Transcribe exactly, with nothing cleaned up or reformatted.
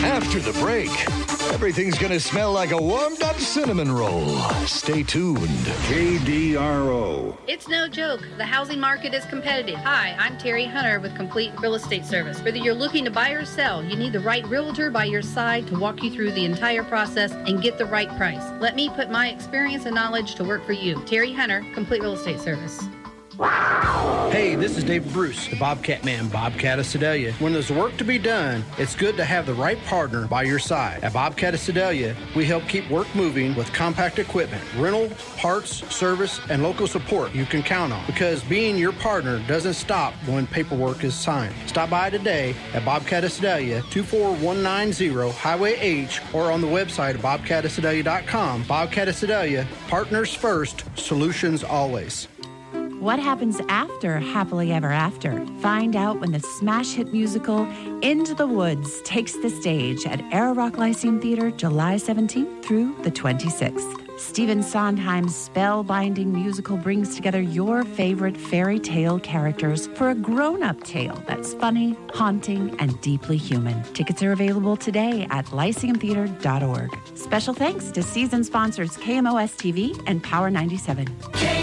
After the break, everything's going to smell like a warmed-up cinnamon roll. Stay tuned. K D R O. It's no joke. The housing market is competitive. Hi, I'm Terry Hunter with Complete Real Estate Service. Whether you're looking to buy or sell, you need the right realtor by your side to walk you through the entire process and get the right price. Let me put my experience and knowledge to work for you. Terry Hunter, Complete Real Estate Service. Hey, this is David Bruce, the Bobcat Man, Bobcat of Sedalia. When there's work to be done, it's good to have the right partner by your side. At Bobcat of Sedalia, we help keep work moving with compact equipment, rental, parts, service, and local support you can count on. Because being your partner doesn't stop when paperwork is signed. Stop by today at Bobcat of Sedalia, two four one nine zero Highway H, or on the website at bobcat of sedalia dot com. Bobcat of Sedalia, partners first, solutions always. What happens after Happily Ever After? Find out when the smash hit musical Into the Woods takes the stage at Air Rock Lyceum Theater July seventeenth through the twenty-sixth. Stephen Sondheim's spellbinding musical brings together your favorite fairy tale characters for a grown-up tale that's funny, haunting, and deeply human. Tickets are available today at lyceum theater dot org. Special thanks to season sponsors K M O S T V and Power ninety-seven. K